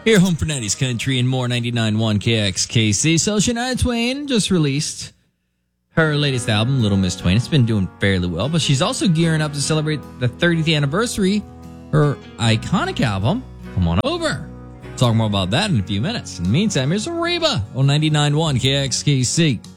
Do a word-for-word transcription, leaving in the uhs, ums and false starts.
Your home for nineties country and more. Ninety-nine point one K X K C. So Shania Twain just released her latest album, Little Miss Twain. It's been doing fairly well, but she's also gearing up to celebrate the thirtieth anniversary. Her iconic album, Come On Over. Talk more about that in a few minutes. In the meantime, here's Reba on ninety-nine point one K X K C.